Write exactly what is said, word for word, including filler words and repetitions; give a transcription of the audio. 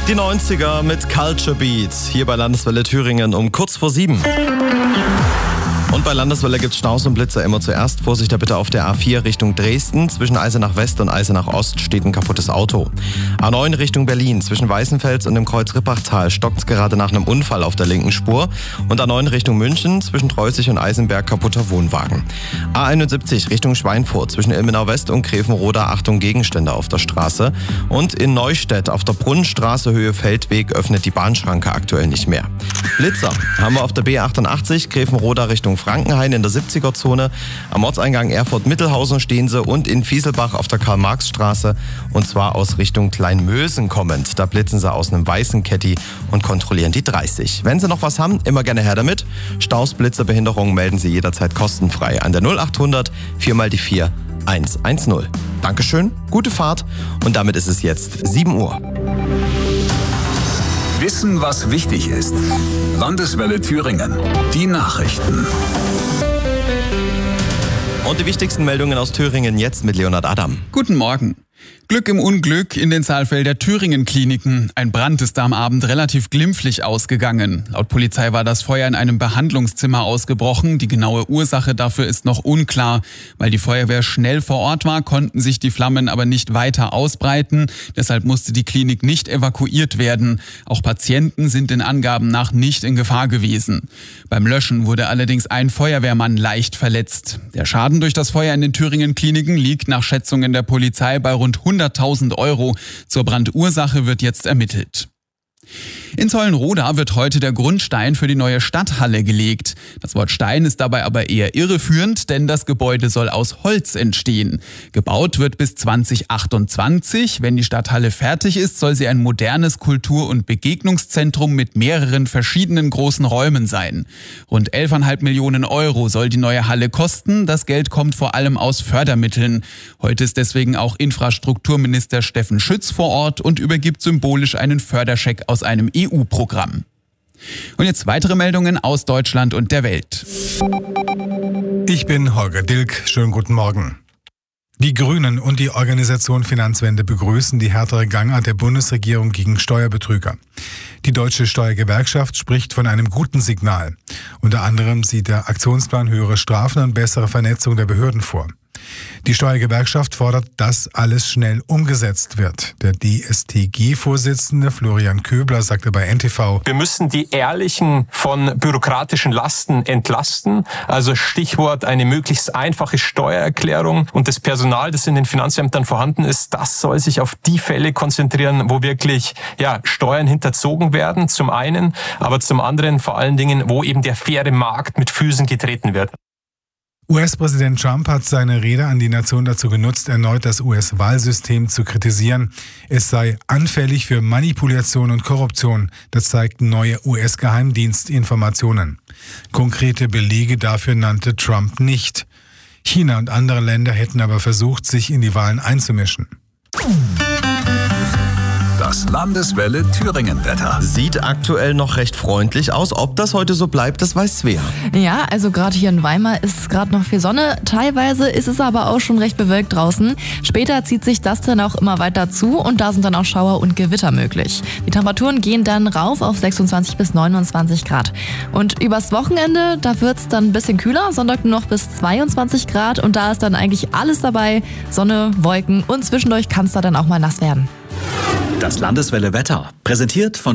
Die neunziger mit Culture Beats, hier bei Landeswelle Thüringen um kurz vor sieben. Und bei Landeswelle gibt's Staus und Blitzer immer zuerst. Vorsicht da bitte auf der A vier Richtung Dresden. Zwischen Eisenach West und Eisenach Ost steht ein kaputtes Auto. A neun Richtung Berlin. Zwischen Weißenfels und dem Kreuz Rippachtal stockt's gerade nach einem Unfall auf der linken Spur. Und A neun Richtung München. Zwischen Treusig und Eisenberg kaputter Wohnwagen. A einundsiebzig Richtung Schweinfurt. Zwischen Ilmenau West und Grevenroda Achtung Gegenstände auf der Straße. Und in Neustädt auf der Brunnenstraße Höhe Feldweg öffnet die Bahnschranke aktuell nicht mehr. Blitzer haben wir auf der B achtundachtzig. Grevenroda Richtung Frankenhain in der siebziger-Zone. Am Ortseingang Erfurt-Mittelhausen stehen sie und in Fieselbach auf der Karl-Marx-Straße und zwar aus Richtung Kleinmösen kommend. Da blitzen sie aus einem weißen Caddy und kontrollieren die dreißig. Wenn Sie noch was haben, immer gerne her damit. Staus, Blitzer, Behinderungen melden Sie jederzeit kostenfrei an der null achthundert vier mal die vier eins eins null. Dankeschön, gute Fahrt und damit ist es jetzt sieben Uhr. Wissen, was wichtig ist. Landeswelle Thüringen. Die Nachrichten. Und die wichtigsten Meldungen aus Thüringen jetzt mit Leonhard Adam. Guten Morgen. Glück im Unglück in den Saalfelder Thüringen-Kliniken. Ein Brand ist da am Abend relativ glimpflich ausgegangen. Laut Polizei war das Feuer in einem Behandlungszimmer ausgebrochen. Die genaue Ursache dafür ist noch unklar. Weil die Feuerwehr schnell vor Ort war, konnten sich die Flammen aber nicht weiter ausbreiten. Deshalb musste die Klinik nicht evakuiert werden. Auch Patienten sind den Angaben nach nicht in Gefahr gewesen. Beim Löschen wurde allerdings ein Feuerwehrmann leicht verletzt. Der Schaden durch das Feuer in den Thüringen-Kliniken liegt nach Schätzungen der Polizei bei rund hunderttausend Euro. Zur Brandursache wird jetzt ermittelt. In Zollenroda wird heute der Grundstein für die neue Stadthalle gelegt. Das Wort Stein ist dabei aber eher irreführend, denn das Gebäude soll aus Holz entstehen. Gebaut wird bis zwanzig achtundzwanzig. Wenn die Stadthalle fertig ist, soll sie ein modernes Kultur- und Begegnungszentrum mit mehreren verschiedenen großen Räumen sein. Rund elf Komma fünf Millionen Euro soll die neue Halle kosten. Das Geld kommt vor allem aus Fördermitteln. Heute ist deswegen auch Infrastrukturminister Steffen Schütz vor Ort und übergibt symbolisch einen Förderscheck aus einem E U-Programm. Und jetzt weitere Meldungen aus Deutschland und der Welt. Ich bin Holger Dilk. Schönen guten Morgen. Die Grünen und die Organisation Finanzwende begrüßen die härtere Gangart der Bundesregierung gegen Steuerbetrüger. Die Deutsche Steuergewerkschaft spricht von einem guten Signal. Unter anderem sieht der Aktionsplan höhere Strafen und bessere Vernetzung der Behörden vor. Die Steuergewerkschaft fordert, dass alles schnell umgesetzt wird. Der D S T G-Vorsitzende Florian Köbler sagte bei N T V: Wir müssen die Ehrlichen von bürokratischen Lasten entlasten. Also Stichwort eine möglichst einfache Steuererklärung. Und das Personal, das in den Finanzämtern vorhanden ist, das soll sich auf die Fälle konzentrieren, wo wirklich ja, Steuern hinterzogen werden, zum einen, aber zum anderen vor allen Dingen, wo eben der faire Markt mit Füßen getreten wird. U S-Präsident Trump hat seine Rede an die Nation dazu genutzt, erneut das U S-Wahlsystem zu kritisieren. Es sei anfällig für Manipulation und Korruption. Das zeigten neue U S-Geheimdienstinformationen. Konkrete Belege dafür nannte Trump nicht. China und andere Länder hätten aber versucht, sich in die Wahlen einzumischen. Das Landeswelle Thüringen-Wetter. Sieht aktuell noch recht freundlich aus. Ob das heute so bleibt, das weiß Svea. Ja, also gerade hier in Weimar ist gerade noch viel Sonne. Teilweise ist es aber auch schon recht bewölkt draußen. Später zieht sich das dann auch immer weiter zu und da sind dann auch Schauer und Gewitter möglich. Die Temperaturen gehen dann rauf auf sechsundzwanzig bis neunundzwanzig Grad. Und übers Wochenende, da wird es dann ein bisschen kühler. Sonntag nur noch bis zweiundzwanzig Grad und da ist dann eigentlich alles dabei. Sonne, Wolken und zwischendurch kann es da dann auch mal nass werden. Das Landeswelle Wetter, präsentiert von